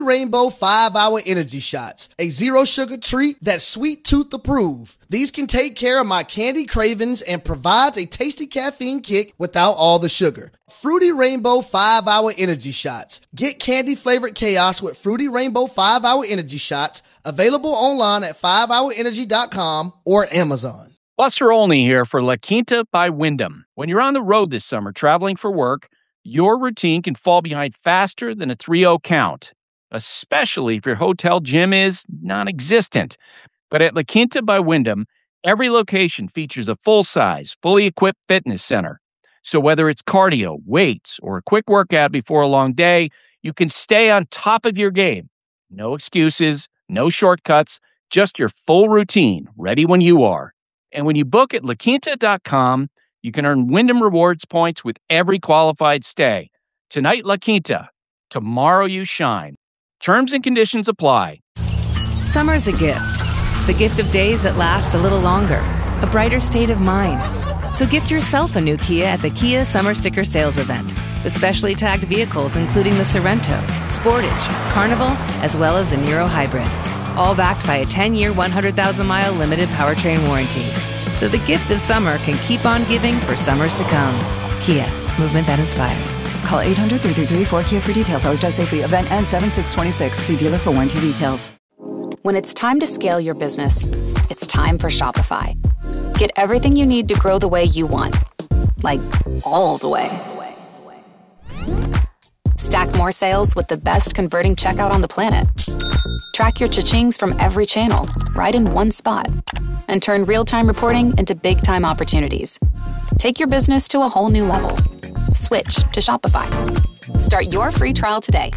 Rainbow 5-Hour Energy Shots, a zero-sugar treat that's sweet tooth approved. These can take care of my candy cravings and provides a tasty caffeine kick without all the sugar. Fruity Rainbow 5-Hour Energy Shots. Get candy-flavored chaos with Fruity Rainbow 5-Hour Energy Shots, available online at 5hourenergy.com or Amazon. Buster Olney here for La Quinta by Wyndham. When you're on the road this summer traveling for work, your routine can fall behind faster than a 3-0 count, especially if your hotel gym is non-existent. But at La Quinta by Wyndham, every location features a full-size, fully equipped fitness center. So whether it's cardio, weights, or a quick workout before a long day, you can stay on top of your game. No excuses, no shortcuts, just your full routine, ready when you are. And when you book at LaQuinta.com, you can earn Wyndham Rewards points with every qualified stay. Tonight, La Quinta. Tomorrow, you shine. Terms and conditions apply. Summer's a gift. The gift of days that last a little longer. A brighter state of mind. So gift yourself a new Kia at the Kia Summer Sticker Sales Event. With specially tagged vehicles including the Sorrento, Sportage, Carnival, as well as the Niro Hybrid. All backed by a 10-year, 100,000-mile limited powertrain warranty. So the gift of summer can keep on giving for summers to come. Kia, movement that inspires. Call 800-333-4KIA for details. Always drive safely. Event ends 7/6/26. See dealer for warranty details. When it's time to scale your business, it's time for Shopify. Get everything you need to grow the way you want. Like, all the way. Stack more sales with the best converting checkout on the planet. Track your cha-chings from every channel, right in one spot. And turn real-time reporting into big-time opportunities. Take your business to a whole new level. Switch to Shopify. Start your free trial today.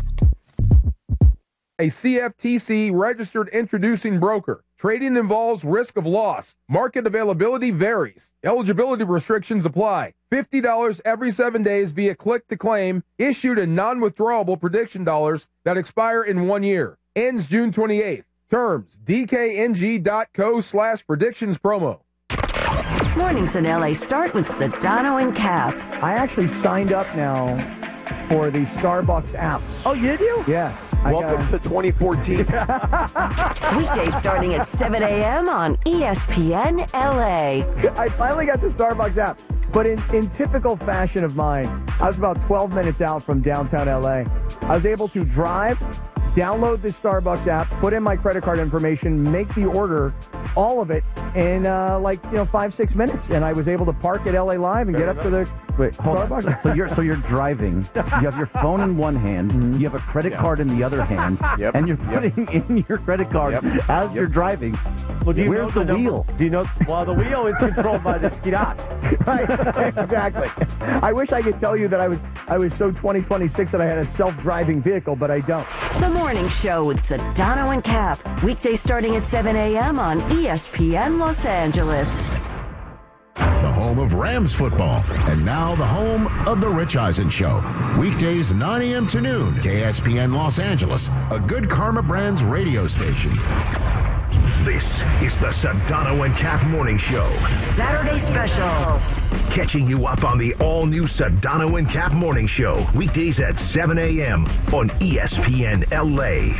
A CFTC registered introducing broker. Trading involves risk of loss. Market availability varies. Eligibility restrictions apply. $50 every 7 days via click to claim. Issued in non-withdrawable prediction dollars that expire in 1 year. Ends June 28th. Terms, dkng.co/predictions promo. Mornings in LA start with Sedano and Cap. I actually signed up now for the Starbucks app. Oh, you do? Yeah. Welcome to 2014. Weekdays starting at 7 a.m. on ESPN LA. I finally got the Starbucks app. But in typical fashion of mine, I was about 12 minutes out from downtown LA. I was able to drive, download the Starbucks app, put in my credit card information, make the order, all of it in 5-6 minutes, and I was able to park at LA Live and get up to the Starbucks. So you're driving. You have your phone in one hand. Mm-hmm. You have a credit card in the other hand, and you're putting in your credit card as you're driving. Well, where's the wheel? Do you know? Well, the wheel is controlled by the skidat. Right, exactly. I wish I could tell you that I was so 2026 that I had a self-driving vehicle, but I don't. The Morning Show with Sedano and Cap. Weekdays starting at 7 a.m. on ESPN Los Angeles. The home of Rams football, and now the home of The Rich Eisen Show. Weekdays 9 a.m. to noon, KSPN Los Angeles, a Good Karma Brands radio station. This is the Sedano and Cap Morning Show. Saturday special. Catching you up on the all-new Sedano and Cap Morning Show. Weekdays at 7 a.m. on ESPN LA.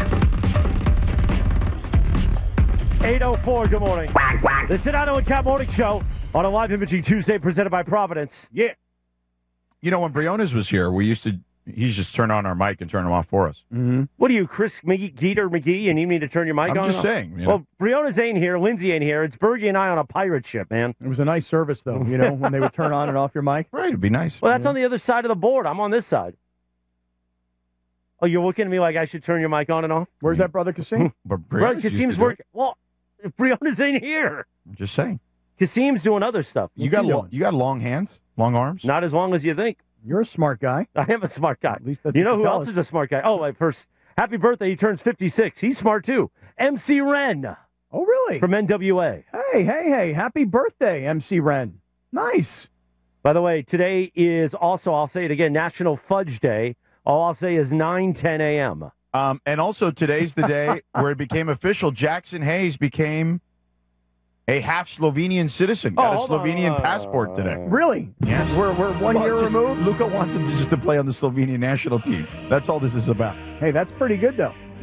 8:04, good morning. The Sedano and Cap Morning Show on a live imaging Tuesday presented by Providence. Yeah. You know, when Briones was here, he's just turn on our mic and turn them off for us. Mm-hmm. What are you, Chris McGee, and you need to turn your mic on? I'm just saying. You know. Well, Briones ain't here, Lindsay ain't here. It's Bergie and I on a pirate ship, man. It was a nice service, though, when they would turn on and off your mic. Right, it'd be nice. Well, that's on the other side of the board. I'm on this side. Oh, you're looking at me like I should turn your mic on and off? Where's that brother Kasim? Brother Kasim's working. Well, Briones ain't here. I'm just saying. Kasim's doing other stuff. You got long hands, long arms? Not as long as you think. You're a smart guy. I am a smart guy. At least that's you know who else is a smart guy? Oh, first, happy birthday. He turns 56. He's smart, too. MC Ren. Oh, really? From NWA. Hey. Happy birthday, MC Ren. Nice. By the way, today is also, I'll say it again, National Fudge Day. All I'll say is 9:10 a.m. And also today's the day where it became official. Jackson Hayes became a half Slovenian citizen. Got a Slovenian passport today. Really? Yes. We're 1 year removed. Luka wants him just to play on the Slovenian national team. That's all this is about. Hey, that's pretty good, though.